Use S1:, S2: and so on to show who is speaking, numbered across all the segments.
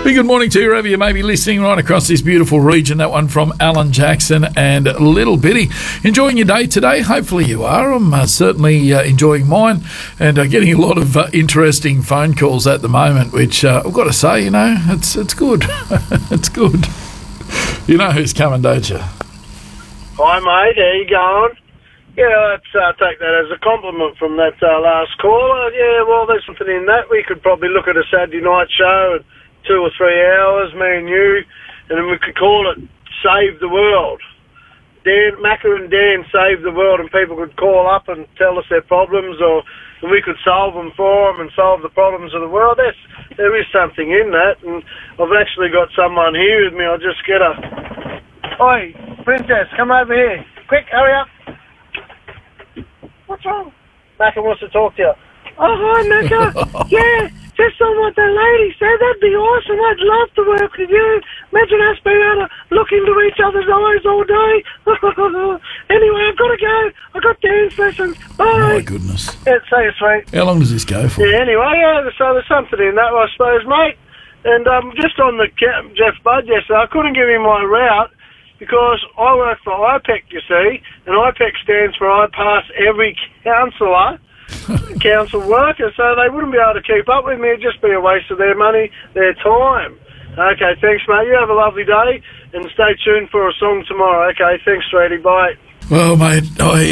S1: Big good morning to you, wherever you may be listening right across this beautiful region. That one from Alan Jackson and Little Bitty. Enjoying your day today? Hopefully you are. I'm certainly enjoying mine and getting a lot of interesting phone calls at the moment, which I've got to say, you know, it's good. It's good. You know who's coming, don't you?
S2: Hi, mate. How you going? Yeah, let's take that as a compliment from that last caller. Yeah, well, there's something in that. We could probably look at a Saturday night show and 2 or 3 hours, me and you, and then we could call it Save the World. Macca and Dan Save the World, and people could call up and tell us their problems, and we could solve them for them and solve the problems of the world. There is something in that, and I've actually got someone here with me. I'll just get her. Oi, Princess, come over here. Quick, hurry up. What's wrong? Macca wants to talk to you.
S3: Oh, hi, Macca. Yeah, just on what the lady said. That'd be awesome. I'd love to work with you. Imagine us being able to look into each other's eyes all day. Anyway, I've got to go. I've got dance lessons. Bye.
S1: Oh, my goodness.
S2: Yeah, see you, sweet.
S1: How long does this go for?
S2: Yeah, anyway, so there's something in that, I suppose, mate. And just on the Jeff Budd yesterday, I couldn't give him my route because I work for IPEC, you see, and IPEC stands for I Pass Every Counsellor. Council worker, so they wouldn't be able to keep up with me. It'd just be a waste of their money, their time. Okay, thanks, mate. You have a lovely day, and stay tuned for a song tomorrow. Okay, thanks, sweetie. Bye.
S1: Well, mate,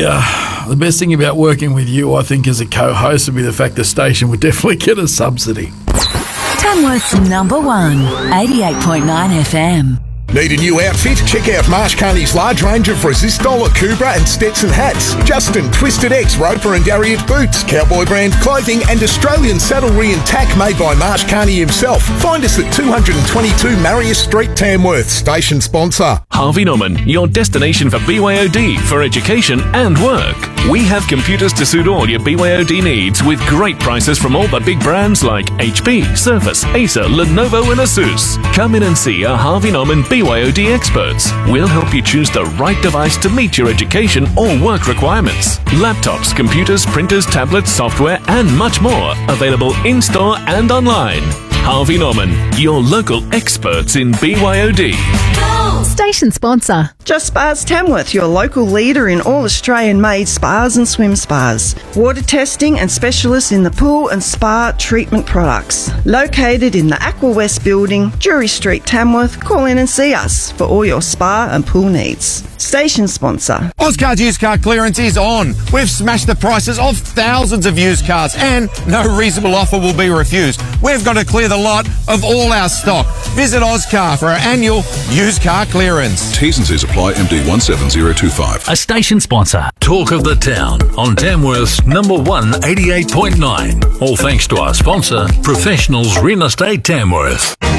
S1: the best thing about working with you, I think, as a co-host would be the fact the station would definitely get a subsidy.
S4: Tamworth's number one, 88.9 FM.
S5: Need a new outfit? Check out Marsh Carney's large range of Resistol, Akubra and Stetson hats. Justin, Twisted X, Roper and Darriot boots. Cowboy brand clothing and Australian saddlery and tack made by Marsh Carney himself. Find us at 222 Marius Street, Tamworth. Station sponsor.
S6: Harvey Norman, your destination for BYOD for education and work. We have computers to suit all your BYOD needs with great prices from all the big brands like HP, Surface, Acer, Lenovo and Asus. Come in and see our Harvey Norman BYOD experts. We'll help you choose the right device to meet your education or work requirements. Laptops, computers, printers, tablets, software and much more available in-store and online. Harvey Norman, your local experts in BYOD.
S4: Station sponsor.
S7: Just Spas Tamworth, your local leader in all Australian-made spas and swim spas. Water testing and specialists in the pool and spa treatment products. Located in the Aqua West building, Drury Street, Tamworth. Call in and see us for all your spa and pool needs. Station sponsor.
S8: Ozcar's used car clearance is on. We've smashed the prices of thousands of used cars and no reasonable offer will be refused. We've got to clear the lot of all our stock. Visit Ozcar for our annual used car clearance.
S9: T's and C's apply. MD 17025.
S10: A station sponsor. Talk of the town on Tamworth's number one 88.9. All thanks to our sponsor, Professionals Real Estate Tamworth.